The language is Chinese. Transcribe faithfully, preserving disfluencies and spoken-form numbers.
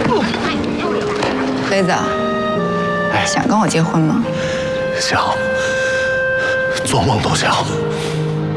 飞子，想跟我结婚吗？ 想，做梦都想。